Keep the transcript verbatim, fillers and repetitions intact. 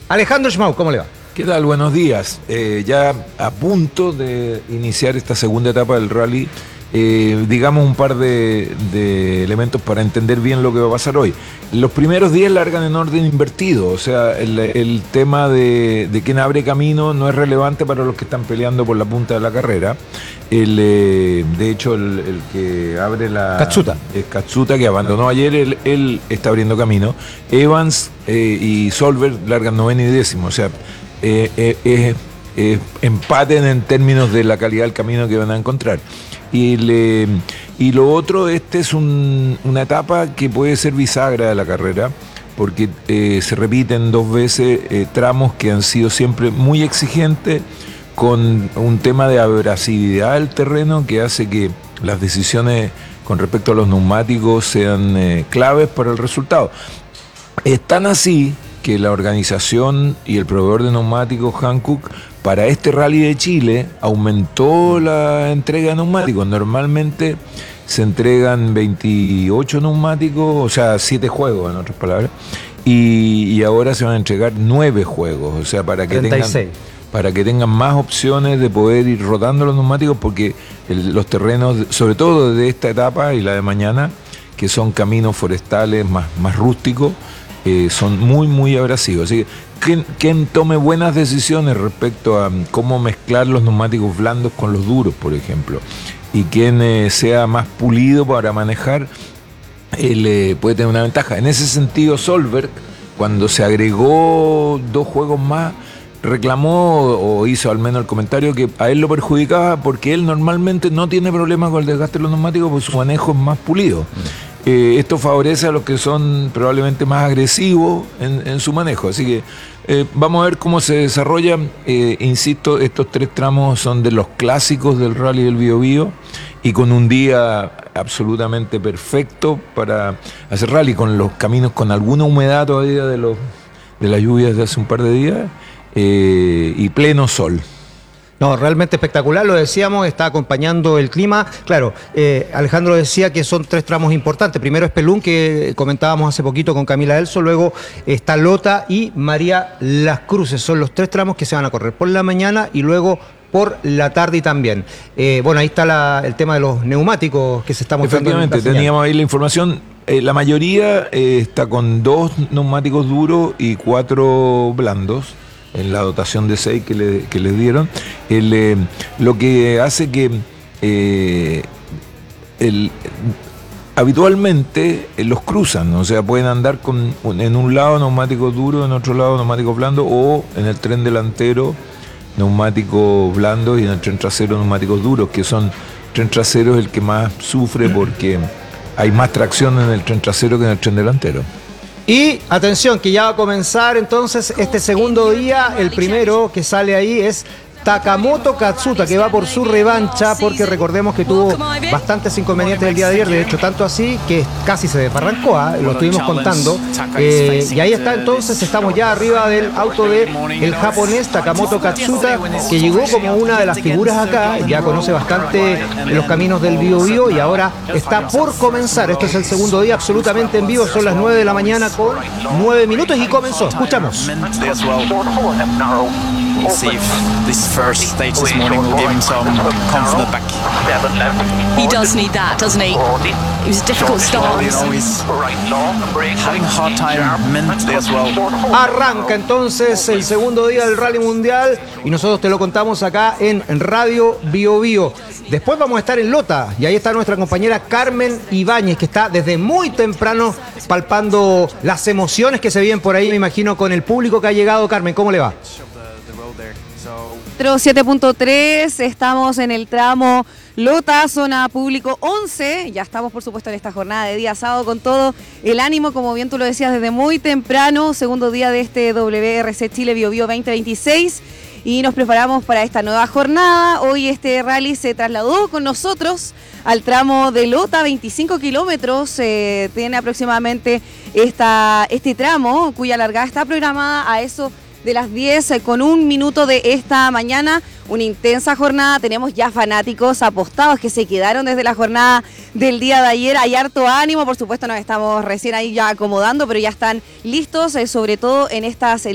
Alejandro Schmau, ¿cómo le va? ¿Qué tal? Buenos días. Eh, ya a punto de iniciar esta segunda etapa del rally, eh, digamos un par de, de elementos para entender bien lo que va a pasar hoy. Los primeros días largan en orden invertido, o sea, el, el tema de, de quién abre camino no es relevante para los que están peleando por la punta de la carrera. El, eh, de hecho, el, el que abre la... Katsuta. Es Katsuta, que abandonó ayer, él, él está abriendo camino. Evans eh, y Solberg largan noveno y décimo, o sea, eh, eh, eh, eh, empaten en términos de la calidad del camino que van a encontrar. Y, le, y lo otro, este es un, una etapa que puede ser bisagra de la carrera, porque eh, se repiten dos veces eh, tramos que han sido siempre muy exigentes, con un tema de abrasividad del terreno que hace que las decisiones con respecto a los neumáticos sean eh, claves para el resultado. Es tan así que la organización y el proveedor de neumáticos Hankook para este Rally de Chile aumentó la entrega de neumáticos. Normalmente se entregan veintiocho neumáticos, o sea, siete juegos en otras palabras, y, y ahora se van a entregar nueve juegos, o sea, para que treinta y seis. tengan... para que tengan más opciones de poder ir rotando los neumáticos, porque el, los terrenos, sobre todo de esta etapa y la de mañana, que son caminos forestales más, más rústicos, eh, son muy, muy abrasivos. Así que quien, quien tome buenas decisiones respecto a cómo mezclar los neumáticos blandos con los duros, por ejemplo, y quien eh, sea más pulido para manejar, él eh, puede tener una ventaja. En ese sentido, Solberg, cuando se agregó dos juegos más, reclamó o hizo al menos el comentario que a él lo perjudicaba porque él normalmente no tiene problemas con el desgaste de los neumáticos porque su manejo es más pulido. Mm. Eh, esto favorece a los que son probablemente más agresivos en, en su manejo. Así que eh, vamos a ver cómo se desarrolla. Eh, insisto, estos tres tramos son de los clásicos del Rally del Biobío y con un día absolutamente perfecto para hacer rally, con los caminos con alguna humedad todavía de, los, de las lluvias de hace un par de días. Eh, y pleno sol. No, realmente espectacular, lo decíamos, está acompañando el clima. Claro, eh, Alejandro decía que son tres tramos importantes. Primero es Pelún, que comentábamos hace poquito con Camila Elso, luego está Lota y María Las Cruces. Son los tres tramos que se van a correr por la mañana y luego por la tarde también. Eh, bueno, ahí está la, el tema de los neumáticos que se está mostrando. Efectivamente, teníamos ahí la información. Eh, la mayoría eh, está con dos neumáticos duros y cuatro blandos en la dotación de seis que le, que le dieron, el, eh, lo que hace que eh, el, habitualmente eh, los cruzan, o sea, pueden andar con en un lado neumáticos duros, en otro lado neumáticos blandos, o en el tren delantero neumáticos blandos y en el tren trasero neumáticos duros, que son tren trasero es el que más sufre porque hay más tracción en el tren trasero que en el tren delantero. Y atención, que ya va a comenzar entonces este segundo día. El primero que sale ahí es Takamoto Katsuta, que va por su revancha, porque recordemos que tuvo bastantes inconvenientes el día de ayer, de hecho tanto así que casi se desbarrancó, ¿eh? Lo estuvimos contando, eh, y ahí está entonces, estamos ya arriba del auto de el japonés Takamoto Katsuta, que llegó como una de las figuras acá, ya conoce bastante los caminos del Biobío y ahora está por comenzar. Este es el segundo día absolutamente en vivo, son las nueve de la mañana con nueve minutos y comenzó, escuchamos. See if this first stage this morning will give him some confidence back. He does need that, doesn't he? It was a difficult start. You know, he's having a hard time mentally as well. Arranca entonces el segundo día del Rally Mundial y nosotros te lo contamos acá en Radio Biobío. Después vamos a estar en Lota y ahí está nuestra compañera Carmen Ibáñez, que está desde muy temprano palpando las emociones que se viven por ahí, me imagino, con el público que ha llegado. Carmen, ¿cómo le va? siete punto tres, estamos en el tramo Lota, zona público once, ya estamos por supuesto en esta jornada de día sábado con todo el ánimo, como bien tú lo decías, desde muy temprano, segundo día de este W R C Chile Biobío veinte veintiséis y nos preparamos para esta nueva jornada. Hoy este rally se trasladó con nosotros al tramo de Lota, veinticinco kilómetros, eh, tiene aproximadamente esta, este tramo cuya largada está programada a eso de las diez con un minuto de esta mañana. Una intensa jornada, tenemos ya fanáticos apostados que se quedaron desde la jornada del día de ayer. Hay harto ánimo, por supuesto nos estamos recién ahí ya acomodando, pero ya están listos, eh, sobre todo en estas